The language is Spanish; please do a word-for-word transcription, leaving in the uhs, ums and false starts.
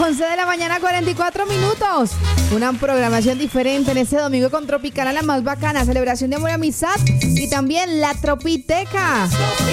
once de la mañana, cuarenta y cuatro minutos. Una programación diferente en este domingo con Tropicana, la más bacana, celebración de amor y amistad y también la Tropiteca.